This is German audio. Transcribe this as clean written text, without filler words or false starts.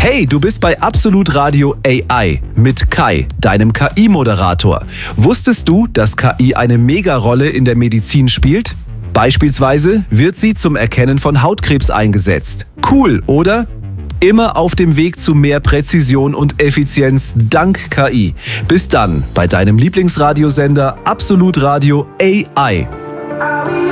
Hey, du bist bei Absolut Radio AI mit Kai, deinem KI-Moderator. Wusstest du, dass KI eine Megarolle in der Medizin spielt? Beispielsweise wird sie zum Erkennen von Hautkrebs eingesetzt. Cool, oder? Immer auf dem Weg zu mehr Präzision und Effizienz dank KI. Bis dann bei deinem Lieblingsradiosender Absolut Radio AI.